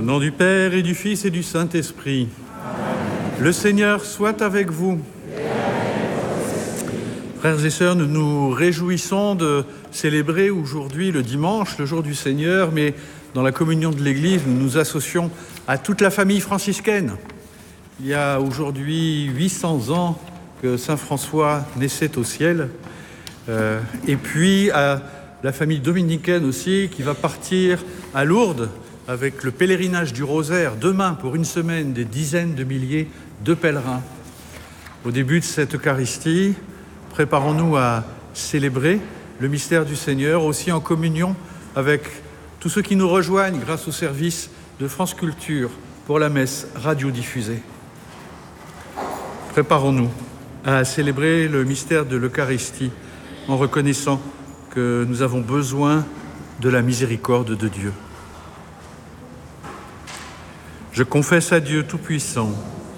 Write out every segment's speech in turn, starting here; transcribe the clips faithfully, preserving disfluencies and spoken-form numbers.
nom du Père et du Fils et du Saint-Esprit. Amen. Le Seigneur soit avec vous. Frères et sœurs, nous nous réjouissons de célébrer aujourd'hui le dimanche, le jour du Seigneur, mais dans la communion de l'Église, nous nous associons à toute la famille franciscaine. Il y a aujourd'hui huit cents ans que saint François naissait au ciel, euh, et puis à la famille dominicaine aussi, qui va partir à Lourdes avec le pèlerinage du rosaire, demain pour une semaine, des dizaines de milliers de pèlerins. Au début de cette Eucharistie, préparons-nous à célébrer le mystère du Seigneur, aussi en communion avec tous ceux qui nous rejoignent grâce au service de France Culture pour la messe radiodiffusée. Préparons-nous à célébrer le mystère de l'Eucharistie en reconnaissant que nous avons besoin de la miséricorde de Dieu. Je confesse à Dieu Tout-Puissant,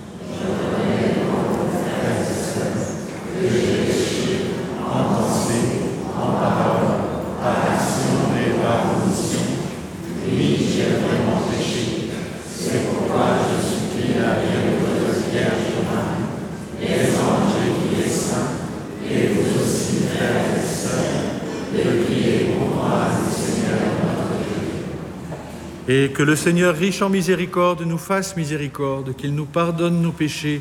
en pensée, en parole, par action et par omission, oui, j'ai vraiment péché. C'est pourquoi je supplie la Bienheureuse Vierge Marie, les anges et tous les saints, et vous aussi, frères et sœurs, de prier pour moi, le Seigneur notre Dieu. Et que le Seigneur, riche en miséricorde, nous fasse miséricorde, qu'il nous pardonne nos péchés